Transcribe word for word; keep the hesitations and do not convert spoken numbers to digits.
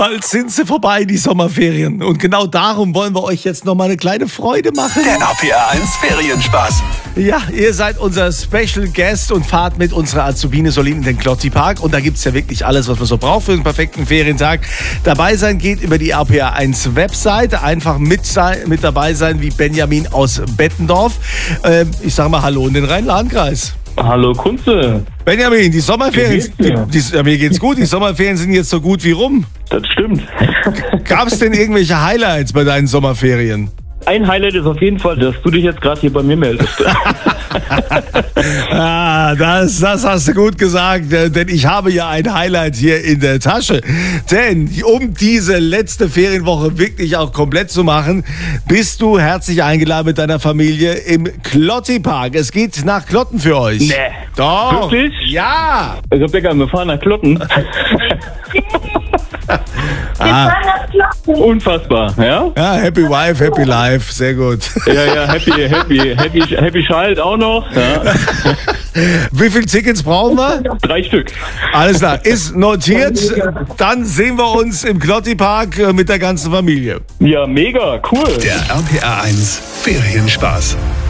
Bald sind sie vorbei, die Sommerferien. Und genau darum wollen wir euch jetzt noch mal eine kleine Freude machen. Der R P R eins Ferienspaß. Ja, ihr seid unser Special Guest und fahrt mit unserer Azubine Solin in den Klotti Park. Und da gibt es ja wirklich alles, was man so braucht für einen perfekten Ferientag. Dabei sein geht über die R P R eins Webseite. Einfach mit, sein, mit dabei sein wie Benjamin aus Bettendorf. Ähm, ich sag mal Hallo in den Rhein-Lahn-Kreis. Hallo Kunze. Benjamin, die Sommerferien, die, die, ja, mir geht's gut, die Sommerferien sind jetzt so gut wie rum. Das stimmt. Gab es denn irgendwelche Highlights bei deinen Sommerferien? Ein Highlight ist auf jeden Fall, dass du dich jetzt gerade hier bei mir meldest. Ah, das, das hast du gut gesagt, denn ich habe ja ein Highlight hier in der Tasche. Denn um diese letzte Ferienwoche wirklich auch komplett zu machen, bist du herzlich eingeladen mit deiner Familie im Klotti Park. Es geht nach Klotten für euch. Nee. Doch. Wirklich? Ja. Rebecca, wir fahren nach Klotten. Ah. Unfassbar, ja? Ja, happy wife, happy life, sehr gut. Ja, ja, happy, happy, happy, happy child auch noch. Ja. Wie viele Tickets brauchen wir? Drei Stück. Alles klar, ist notiert. Dann sehen wir uns im Klotti Park mit der ganzen Familie. Ja, mega, cool. Der R P R eins Ferienspaß.